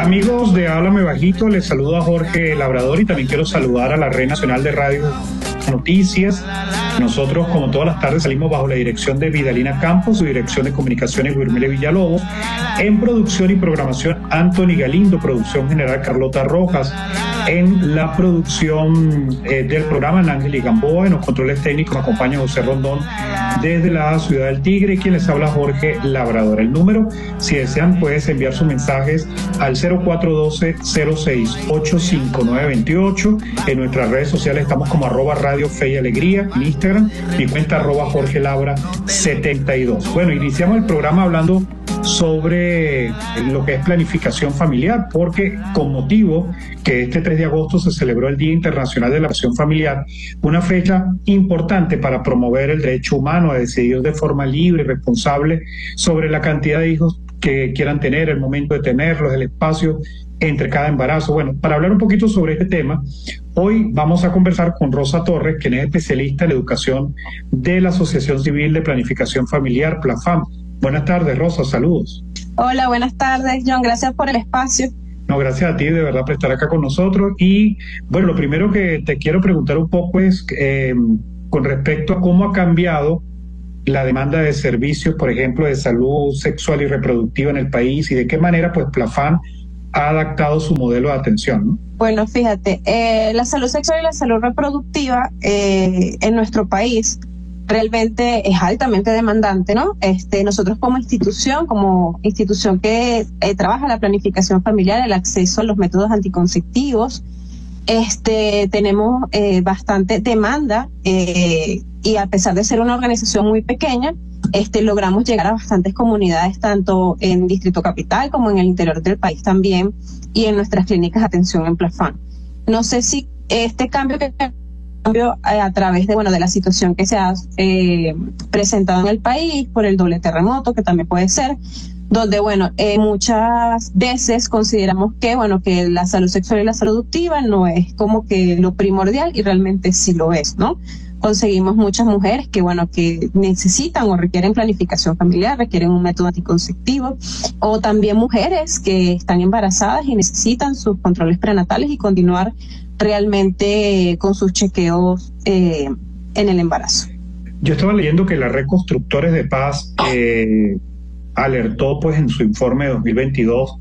Amigos de Háblame Bajito, les saludo a Jorge Labrador y también quiero saludar a la Red Nacional de Radio Noticias. Nosotros, como todas las tardes, salimos bajo la dirección de Vidalina Campos, su dirección de comunicaciones Guirmile Villalobos, en producción y programación Anthony Galindo, producción general Carlota Rojas, en la producción del programa Ángel y Gamboa, en los controles técnicos me acompaña José Rondón desde la Ciudad del Tigre, y quien les habla Jorge Labrador. El número, si desean, puedes enviar sus mensajes al 0412-06-85928. En nuestras redes sociales estamos como @Radio Fe y Alegría, en Instagram, mi cuenta @Jorge Labra 72. Bueno, iniciamos el programa hablando sobre lo que es planificación familiar, porque con motivo que este 3 de agosto se celebró el Día Internacional de la Acción Familiar, una fecha importante para promover el derecho humano a decidir de forma libre y responsable sobre la cantidad de hijos que quieran tener, el momento de tenerlos, el espacio entre cada embarazo. Bueno, para hablar un poquito sobre este tema, hoy vamos a conversar con Rosa Torres, quien es especialista en la educación de la Asociación Civil de Planificación Familiar, PLAFAM. Buenas tardes, Rosa, saludos. Hola, buenas tardes, John, gracias por el espacio. No, gracias a ti, de verdad, por estar acá con nosotros. Y bueno, lo primero que te quiero preguntar un poco es con respecto a cómo ha cambiado la demanda de servicios, por ejemplo, de salud sexual y reproductiva en el país, y de qué manera pues PLAFAM ha adaptado su modelo de atención, ¿no? Bueno, fíjate, la salud sexual y la salud reproductiva en nuestro país realmente es altamente demandante, ¿no? Nosotros como institución que trabaja la planificación familiar, el acceso a los métodos anticonceptivos, tenemos bastante demanda y a pesar de ser una organización muy pequeña, logramos llegar a bastantes comunidades, tanto en Distrito Capital como en el interior del país también, y en nuestras clínicas de atención en PLAFAM. No sé si este cambio a través de la situación que se ha presentado en el país por el doble terremoto, que también puede ser, donde muchas veces consideramos que la salud sexual y la salud reproductiva no es como que lo primordial, y realmente sí lo es, ¿no? Conseguimos muchas mujeres que necesitan o requieren planificación familiar, requieren un método anticonceptivo, o también mujeres que están embarazadas y necesitan sus controles prenatales y continuar realmente con sus chequeos en el embarazo. Yo estaba leyendo que la Red Constructores de Paz alertó pues en su informe de 2022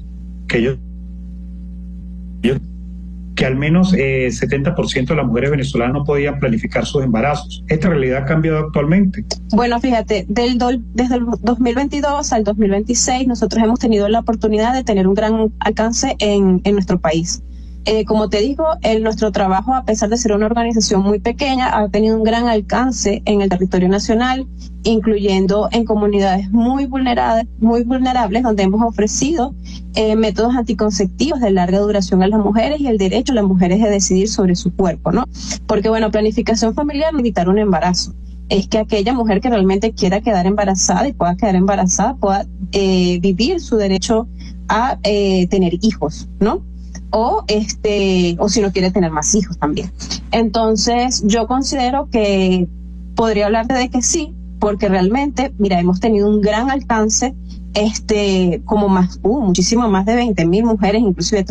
que al menos 70% de las mujeres venezolanas no podían planificar sus embarazos. ¿Esta realidad ha cambiado actualmente? Bueno, fíjate, desde el 2022 al 2026 nosotros hemos tenido la oportunidad de tener un gran alcance en nuestro país. Como te digo, nuestro trabajo, a pesar de ser una organización muy pequeña, ha tenido un gran alcance en el territorio nacional, incluyendo en comunidades muy vulnerables, donde hemos ofrecido métodos anticonceptivos de larga duración a las mujeres y el derecho de las mujeres de decidir sobre su cuerpo, ¿no? Porque, planificación familiar no es evitar un embarazo. Es que aquella mujer que realmente quiera quedar embarazada y pueda quedar embarazada pueda vivir su derecho a tener hijos, ¿no? O si no quiere tener más hijos también. Entonces, yo considero que podría hablarte de que sí, porque realmente, hemos tenido un gran alcance, muchísimo más de 20,000 mujeres, inclusive